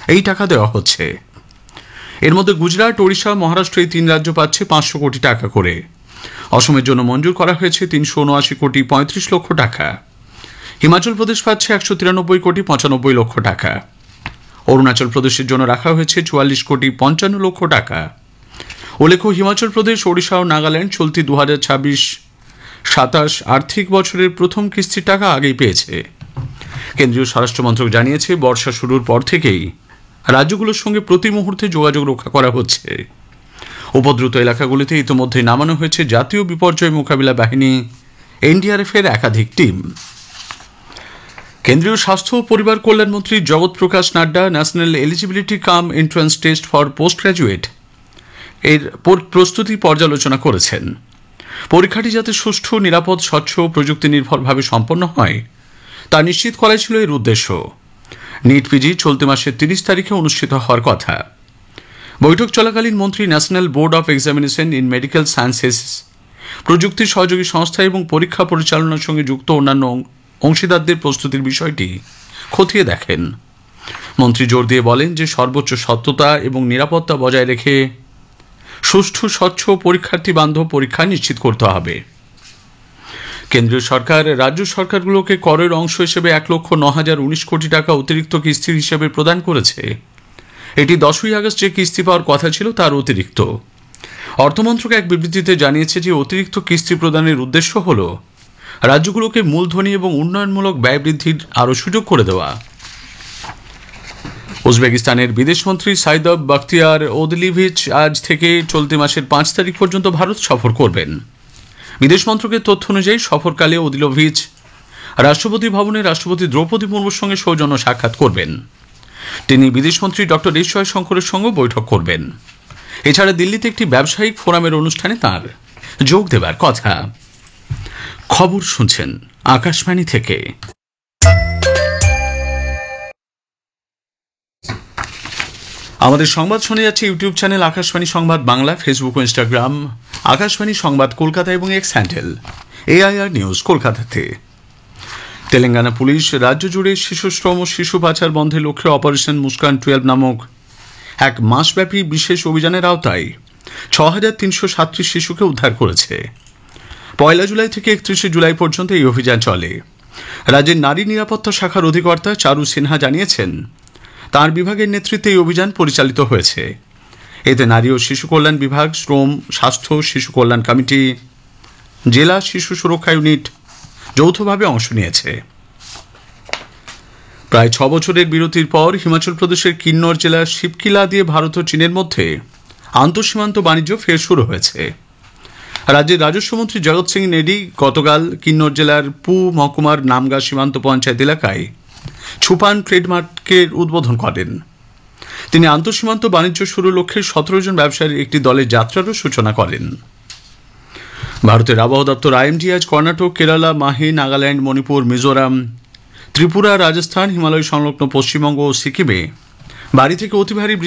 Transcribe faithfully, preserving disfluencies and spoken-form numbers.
এই টাকা দেওয়া হচ্ছে। এর মধ্যে গুজরাট, ওড়িশা, মহারাষ্ট্র এই তিন রাজ্য পাচ্ছে পাঁচশো কোটি টাকা করে। অসমের জন্য মঞ্জুর করা হয়েছে তিনশো উনআশি কোটি পঁয়ত্রিশ লক্ষ টাকা। হিমাচল প্রদেশ পাচ্ছে একশো তিরানব্বই কোটি পঁচানব্বই লক্ষ টাকা। অরুণাচল প্রদেশের জন্য রাখা হয়েছে চুয়াল্লিশ কোটি পঞ্চান্ন লক্ষ টাকা। উল্লেখ্য, হিমাচল প্রদেশ, ওড়িশা ও নাগাল্যান্ড চলতি দু হাজার ছাব্বিশ সাতাশ আর্থিক বছরের প্রথম কিস্তির টাকা আগেই পেয়েছে। কেন্দ্রীয় স্বরাষ্ট্রমন্ত্রক জানিয়েছে, বর্ষা শুরুর পর থেকেই রাজ্যগুলোর সঙ্গে প্রতি মুহূর্তে যোগাযোগ রক্ষা করা হচ্ছে। উপদ্রুত এলাকাগুলিতে ইতিমধ্যে নামানো হয়েছে জাতীয় বিপর্যয় মোকাবিলা বাহিনী এনডিআরএফ এর একাধিক টিম। কেন্দ্রীয় স্বাস্থ্য ও পরিবার কল্যাণমন্ত্রী জগৎ প্রকাশ Nadda national eligibility come entrance test for post graduate এর প্রস্তুতি পর্যালোচনা করেছেন। পরীক্ষাটি যাতে সুষ্ঠু, নিরাপদ, স্বচ্ছ, প্রযুক্তি নির্ভরভাবে সম্পন্ন হয় তা নিশ্চিত করাই ছিল এর উদ্দেশ্য। নিট পিজি চলতি মাসের তিরিশ তারিখে অনুষ্ঠিত হওয়ার কথা। বৈঠক চলাকালীন মন্ত্রী national board of examination in medical sciences, প্রযুক্তি সহযোগী সংস্থা এবং পরীক্ষা পরিচালনার সঙ্গে যুক্ত অন্যান্য অংশীদারদের প্রস্তুতির বিষয়টি খতিয়ে দেখেন। মন্ত্রী জোর দিয়ে বলেন যে সর্বোচ্চ সত্যতা এবং নিরাপত্তা বজায় রেখে সুষ্ঠু, স্বচ্ছ, পরীক্ষার্থী বান্ধব পরীক্ষা নিশ্চিত করতে হবে। কেন্দ্রীয় সরকার রাজ্য সরকারগুলোকে করের অংশ হিসেবে এক লক্ষ ন হাজার উনিশ কোটি টাকা অতিরিক্ত কিস্তির হিসেবে প্রদান করেছে। এটি দশই আগস্ট যে কিস্তি পাওয়ার কথা ছিল তার অতিরিক্ত। অর্থমন্ত্রক এক বিবৃতিতে জানিয়েছে যে অতিরিক্ত কিস্তি প্রদানের উদ্দেশ্য হল রাজ্যগুলোকে মূলধনী এবং উন্নয়নমূলক ব্যয় বৃদ্ধির আরও সুযোগ করে দেওয়া। উজবেকিস্তানের বিদেশমন্ত্রী সাইদব বাখতিয়ার ওদলিভিচ আজ থেকে চলতি মাসের পাঁচ তারিখ পর্যন্ত ভারত সফর করবেন। বিদেশ মন্ত্রকের তথ্য অনুযায়ী সফরকালে ওদিলোভিচ রাষ্ট্রপতি ভবনে রাষ্ট্রপতি দ্রৌপদী মুর্মুর সঙ্গে সৌজন্য সাক্ষাৎ করবেন। তিনি বিদেশমন্ত্রী ডক্টর এস জয়শঙ্করের সঙ্গে বৈঠক করবেন। এছাড়া দিল্লিতে একটি ব্যবসায়িক ফোরামের অনুষ্ঠানে তাঁর যোগ দেবার কথা। খবর শুনছেন আকাশবাণী থেকে। আমাদের সংবাদ শুনে যাচ্ছে ইউটিউব চ্যানেল আকাশবাণী সংবাদ বাংলা, ফেসবুক ও ইনস্টাগ্রাম আকাশবাণী সংবাদ কলকাতা এবং এক্স হ্যান্ডেল এআইআর নিউজ কলকাতাতে। তেলেঙ্গানা পুলিশ রাজ্য জুড়ে শিশু শ্রম ও শিশু পাচার বন্ধের লক্ষ্যে অপারেশন মুস্কান টুয়েলভ নামক এক মাসব্যাপী বিশেষ অভিযানের আওতায় ছ হাজার তিনশো সাতত্রিশ শিশুকে উদ্ধার করেছে। পয়লা জুলাই থেকে একত্রিশে জুলাই পর্যন্ত এই অভিযান চলে। রাজ্যের নারী নিরাপত্তা শাখার অধিকর্তা চারু সিনহা জানিয়েছেন, তাঁর বিভাগের নেতৃত্বে এই অভিযান পরিচালিত হয়েছে। এতে নারী ও শিশু কল্যাণ বিভাগ, শ্রম, স্বাস্থ্য, শিশু কল্যাণ কমিটি, জেলা শিশু সুরক্ষা ইউনিট যৌথভাবে অংশ নিয়েছে। প্রায় ছ বছরের বিরতির পর হিমাচল প্রদেশের কিন্নর জেলার শিবকিলা দিয়ে ভারত ও চীনের মধ্যে আন্তঃসীমান্ত বাণিজ্য ফের শুরু হয়েছে। রাজ্যের রাজস্বমন্ত্রী জগৎ সিং নেডি গতকাল কিন্নর জেলার পু মহকুমার নামগা সীমান্ত পঞ্চায়েত এলাকায় ছুপান ট্রেডমার্কের উদ্বোধন করেন। তিনি আন্তঃসীমান্ত বাণিজ্য শুরুর লক্ষ্যে সতেরো জন ব্যবসায়ীর একটি দলের যাত্রারও সূচনা করেন। ভারতের আবহাওয়া দপ্তর আইএমডি আজ কর্ণাটক, কেরালা, মাহে, নাগাল্যান্ড, মণিপুর, মিজোরাম, ত্রিপুরা, রাজস্থান, হিমালয় সংলগ্ন পশ্চিমবঙ্গ ও সিকিমে ভারী থেকে অতি ভারী